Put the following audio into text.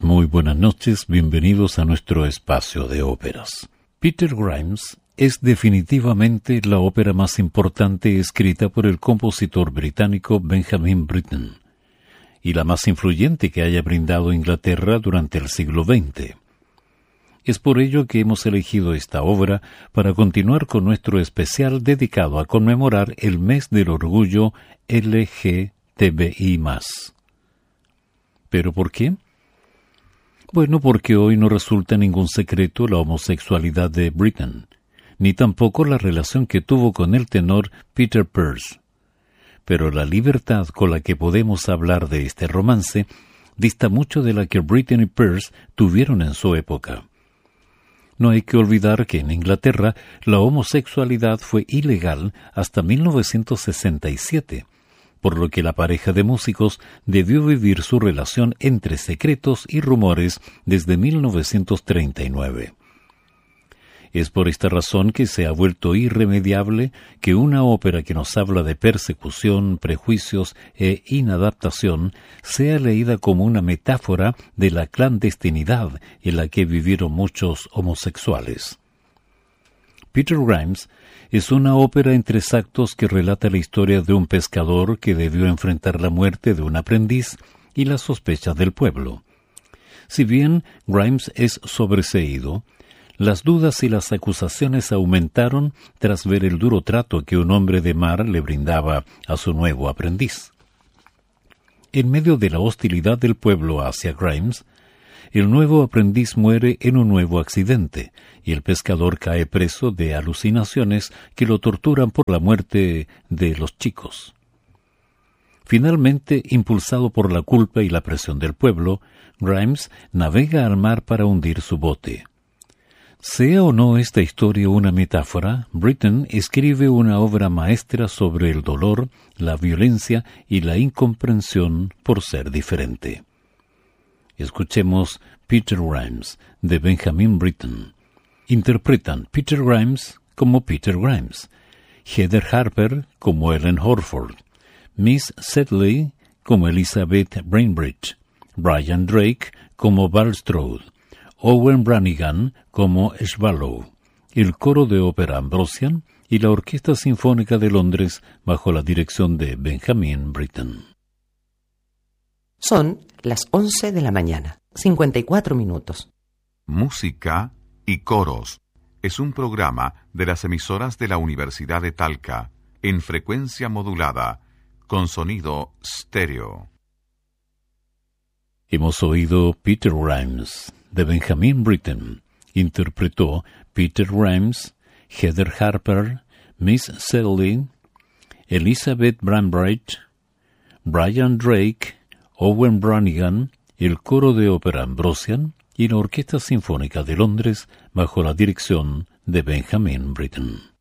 Muy buenas noches, bienvenidos a nuestro espacio de óperas. Peter Grimes es definitivamente la ópera más importante escrita por el compositor británico Benjamin Britten, y la más influyente que haya brindado Inglaterra durante el siglo XX. Es por ello que hemos elegido esta obra para continuar con nuestro especial dedicado a conmemorar el mes del orgullo LGTBI+. ¿Pero por qué? Bueno, porque hoy no resulta ningún secreto la homosexualidad de Britten, ni tampoco la relación que tuvo con el tenor Peter Pears. Pero la libertad con la que podemos hablar de este romance dista mucho de la que Britten y Pears tuvieron en su época. No hay que olvidar que en Inglaterra la homosexualidad fue ilegal hasta 1967, por lo que la pareja de músicos debió vivir su relación entre secretos y rumores desde 1939. Es por esta razón que se ha vuelto irremediable que una ópera que nos habla de persecución, prejuicios e inadaptación sea leída como una metáfora de la clandestinidad en la que vivieron muchos homosexuales. Peter Grimes es una ópera en 3 actos que relata la historia de un pescador que debió enfrentar la muerte de un aprendiz y las sospechas del pueblo. Si bien Grimes es sobreseído, las dudas y las acusaciones aumentaron tras ver el duro trato que un hombre de mar le brindaba a su nuevo aprendiz. En medio de la hostilidad del pueblo hacia Grimes, el nuevo aprendiz muere en un nuevo accidente y el pescador cae preso de alucinaciones que lo torturan por la muerte de los chicos. Finalmente, impulsado por la culpa y la presión del pueblo, Grimes navega al mar para hundir su bote. Sea o no esta historia una metáfora, Britten escribe una obra maestra sobre el dolor, la violencia y la incomprensión por ser diferente. Escuchemos Peter Grimes, de Benjamin Britten. Interpretan Peter Grimes como Peter Grimes, Heather Harper como Ellen Horford, Miss Sedley como Elizabeth Bainbridge, Brian Drake como Bulstrode, Owen Brannigan como Swallow, el coro de ópera Ambrosian y la Orquesta Sinfónica de Londres bajo la dirección de Benjamin Britten. Son las 11 de la mañana, 54 minutos. Música y coros es un programa de las emisoras de la Universidad de Talca en frecuencia modulada con sonido estéreo. Hemos oído Peter Grimes, de Benjamin Britten. Interpretó Peter Grimes, Heather Harper, Miss Sedley, Elizabeth Bainbridge, Brian Drake, Owen Brannigan, el coro de ópera Ambrosian y la Orquesta Sinfónica de Londres bajo la dirección de Benjamin Britten.